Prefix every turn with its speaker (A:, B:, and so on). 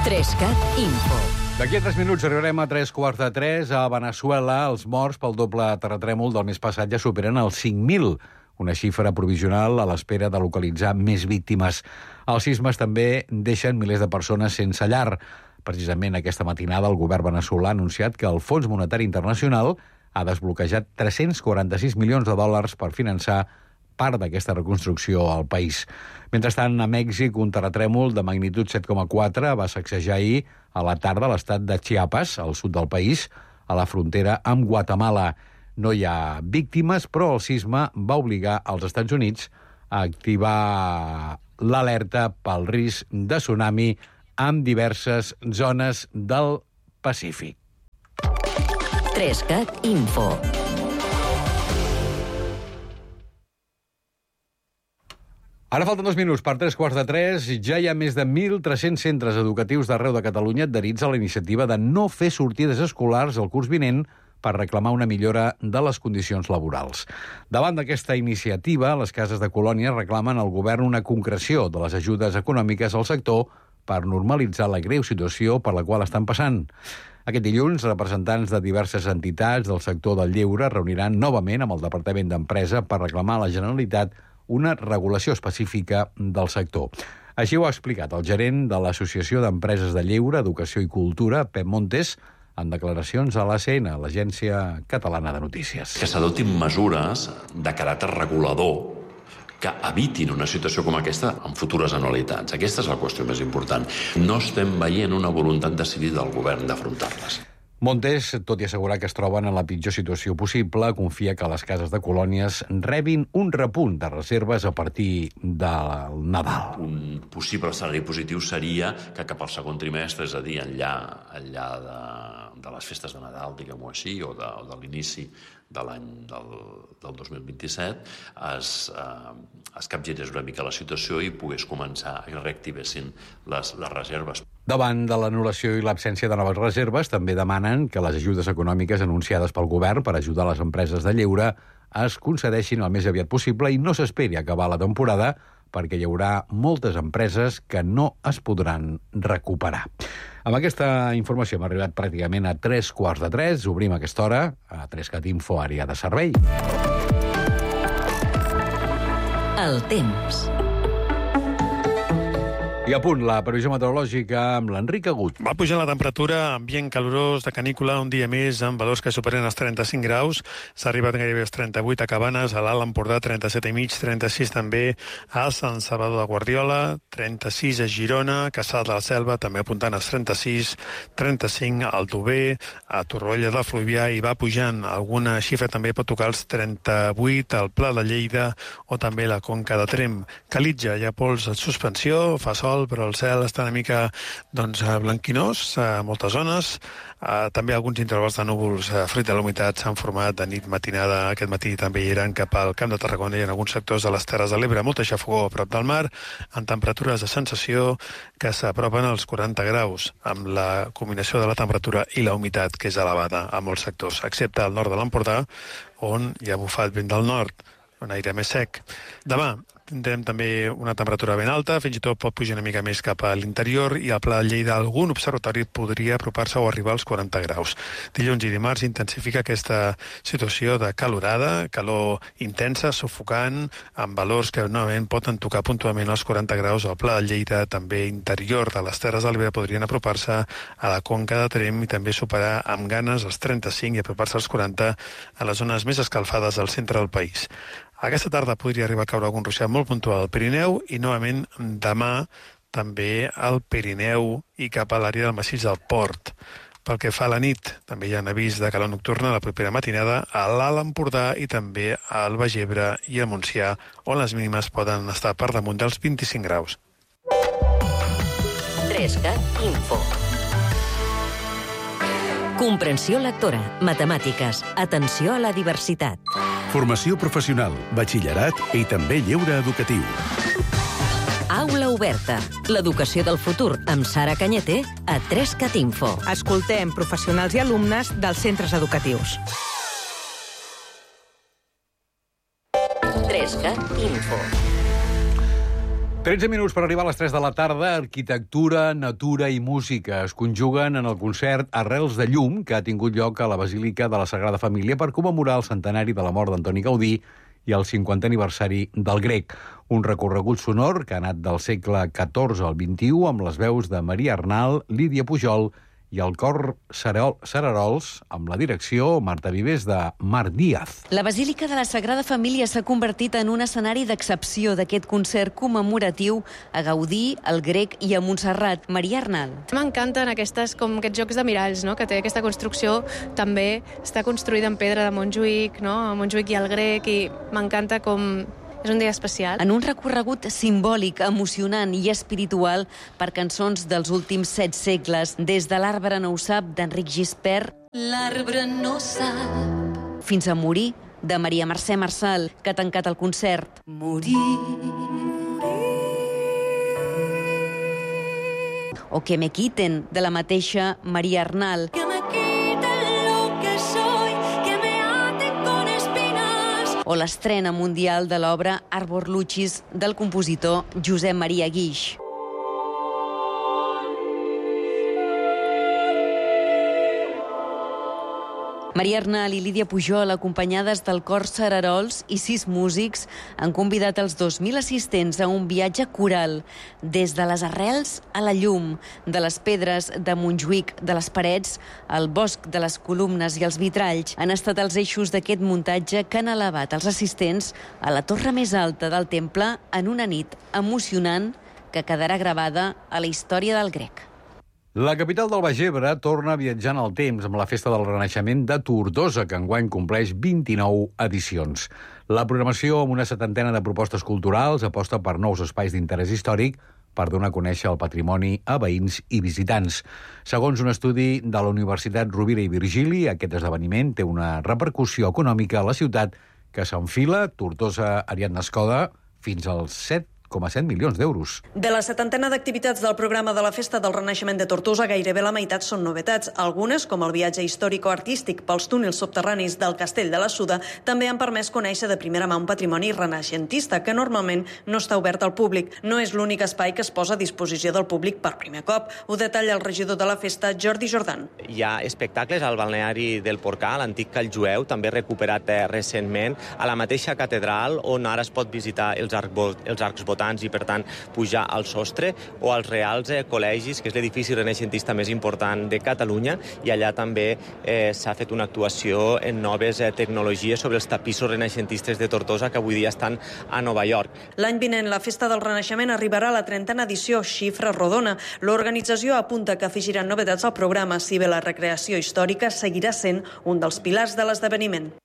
A: 3CAT Info.
B: D'aquí a 3 minuts arribarem a 3:15. A Veneçuela, els morts pel doble terratrèmol del mes passat ja superen els 5.000, una xifra provisional a l'espera de localitzar més víctimes. Els sismes també deixen milers de persones sense llar. Precisament aquesta matinada el govern veneçolà ha anunciat que el Fons Monetari Internacional ha desbloquejat 346 milions de dòlars per finançar part d'aquesta reconstrucció al país. Mentrestant, a Mèxic, un terratrèmol de magnitud 7,4 va sacsejar ahir a la tarda l'estat de Chiapas, al sud del país, a la frontera amb Guatemala. No hi ha víctimes, però el sisme va obligar als Estats Units a activar l'alerta pel risc de tsunami en diverses zones del Pacífic.
A: 3CAT Info.
B: Ara falten 2 minuts per 3:15. Ja hi ha més de 1.300 centres educatius d'arreu de Catalunya adherits a la iniciativa de no fer sortides escolars el curs vinent per reclamar una millora de les condicions laborals. Davant d'aquesta iniciativa, les cases de colònia reclamen al govern una concreció de les ajudes econòmiques al sector per normalitzar la greu situació per la qual estan passant. Aquest dilluns, representants de diverses entitats del sector del lleure reuniran novament amb el Departament d'Empresa per reclamar a la Generalitat una regulació específica del sector. Així ho ha explicat el gerent de l'Associació d'Empreses de Lleure, Educació i Cultura, Pep Montes, en declaracions a l'ACN, l'Agència Catalana de Notícies.
C: Que s'adoptin mesures de caràcter regulador que evitin una situació com aquesta en futures anualitats. Aquesta és la qüestió més important. No estem veient una voluntat decidida del govern d'afrontar-les.
B: Montes, tot i assegurar que es troben en la pitjor situació possible, confia que les cases de colònies rebin un repunt de reserves a partir del Nadal.
C: Un possible escenari positiu seria que cap al segon trimestre, és a dir, enllà de les festes de Nadal, diguem-ho així, o de l'inici de l'any del 2027, es capgirés una mica la situació i pogués començar a reactivessin les reserves.
B: Davant de l'anul·lació i l'absència de noves reserves, també demanen que les ajudes econòmiques anunciades pel govern per ajudar les empreses de lleure es concedeixin el més aviat possible i no s'esperi acabar la temporada, perquè hi haurà moltes empreses que no es podran recuperar. Amb aquesta informació hem arribat pràcticament a 3:15. Obrim aquesta hora a 3CAT Info, àrea de servei.
A: El temps.
B: I a punt, la previsió meteorològica amb l'Enric Agut.
D: Va pujar la temperatura, ambient calorós de canícula, un dia més amb valors que superen els 35 graus. S'ha arribat gairebé als 38 a Cabanes, a l'Alt Empordà 37,5, 36 també a Sant Salvador de Guardiola, 36 a Girona, Caçà de la Selva, també apuntant als 36, 35 al Aldover, a Torroella de Fluvià, i va pujant. Alguna xifra també pot tocar els 38 al Pla de Lleida o també la Conca de Tremp. Calitja, hi ha pols en suspensió, fa sol, però el cel està una mica blanquinós a moltes zones. També alguns intervals de núvols fruit de la humitat s'han format de nit matinada. Aquest matí també hi eren cap al Camp de Tarragona i en alguns sectors de les Terres de l'Ebre. Molta xafogor a prop del mar, amb temperatures de sensació que s'apropen als 40 graus, amb la combinació de la temperatura i la humitat, que és elevada a molts sectors, excepte al nord de l'Empordà, on hi ha bufat vent del nord, un aire més sec. Demà tindrem també una temperatura ben alta, fins i tot pot pujar una mica més cap a l'interior, i al Pla de Lleida algun observatori podria apropar-se o arribar als 40 graus. Dilluns i dimarts intensifica aquesta situació de calorada, calor intensa, sufocant, amb valors que novament poden tocar puntualment als 40 graus al Pla de Lleida. També interior de les Terres de l'Ebre podrien apropar-se a la Conca de Tremp i també superar amb ganes els 35 i apropar-se als 40 a les zones més escalfades del centre del país. Aquesta tarda podria arribar a caure algun ruixat molt puntual al Pirineu i, novament, demà també al Pirineu i cap a l'àrea del massís del Port. Pel que fa a la nit, també hi ha un avís de calor nocturna la propera matinada a l'Alt Empordà i també al Baix Ebre i al Montsià, on les mínimes poden estar per damunt dels 25 graus.
A: 3CAT Info. Comprensió lectora, matemàtiques, atenció a la diversitat.
E: Formació professional, batxillerat i també lleure educatiu.
A: Aula oberta, l'educació del futur amb Sara Cañete a 3CAT Info.
F: Escoltem professionals i alumnes dels centres educatius.
A: 3CAT Info.
B: 13 minuts per arribar a les 3 de la tarda. Arquitectura, natura i música es conjuguen en el concert Arrels de Llum, que ha tingut lloc a la Basílica de la Sagrada Família per commemorar el centenari de la mort d'Antoni Gaudí i el 50è aniversari del Grec. Un recorregut sonor que ha anat del segle XIV al XXI amb les veus de Maria Arnal, Lídia Pujol i el cor Cerarols, amb la direcció Marta Vives de Marc Díaz.
G: La Basílica de la Sagrada Família s'ha convertit en un escenari d'excepció d'aquest concert commemoratiu a Gaudí, al Grec i a Montserrat. Maria Arnal.
H: M'encanten aquests jocs de miralls, no? Que té aquesta construcció, també està construïda en pedra de Montjuïc, no? A Montjuïc i al Grec, i m'encanta com... És un dia especial.
G: En un recorregut simbòlic, emocionant i espiritual per cançons dels últims 7 segles, des de L'arbre no ho sap, d'Enric Gispert,
I: L'arbre no sap,
G: fins a Morir, de Maria Mercè Marçal, que ha tancat el concert.
I: morir.
G: O Que me quiten, de la mateixa Maria Arnal.
I: Que me quiten lo que soy, que me aten con espinas.
G: O l'estrena mundial de l'obra Arbor Lucis, del compositor Josep Maria Guix. Maria Arnal i Lídia Pujol, acompanyades del cor Cerarols i 6 músics, han convidat els 2.000 assistents a un viatge coral, des de les arrels a la llum, de les pedres de Montjuïc, de les parets, al bosc de les columnes i els vitralls. Han estat els eixos d'aquest muntatge que han elevat els assistents a la torre més alta del temple en una nit emocionant que quedarà gravada a la història del Grec.
B: La capital del Baix Ebre torna viatjant al temps amb la Festa del Renaixement de Tortosa, que enguany compleix 29 edicions. La programació, amb una 70ena de propostes culturals, aposta per nous espais d'interès històric per donar a conèixer el patrimoni a veïns i visitants. Segons un estudi de la Universitat Rovira i Virgili, aquest esdeveniment té una repercussió econòmica a la ciutat que s'enfila, Tortosa, Ariadna Escoda, fins als 7,7 milions d'euros.
J: De la 70ena d'activitats del programa de la Festa del Renaixement de Tortosa, gairebé la meitat són novetats. Algunes, com el viatge històrico-artístic pels túnels subterranis del Castell de la Suda, també han permès conèixer de primera mà un patrimoni renaixentista que normalment no està obert al públic. No és l'únic espai que es posa a disposició del públic per primer cop. Ho detalla el regidor de la festa, Jordi Jordan.
K: Hi ha espectacles al balneari del Porcà, l'antic Call Jueu, també recuperat recentment, a la mateixa catedral, on ara es pot visitar els arcs botànics i, per tant, pujar al sostre, o als Reals Col·legis, que és l'edifici renaixentista més important de Catalunya, i allà també s'ha fet una actuació en noves tecnologies sobre els tapissos renaixentistes de Tortosa, que avui dia estan a Nova York.
J: L'any vinent, la Festa del Renaixement arribarà a la 30a edició, xifra rodona. L'organització apunta que afegiran novetats al programa, si bé la recreació històrica seguirà sent un dels pilars de l'esdeveniment.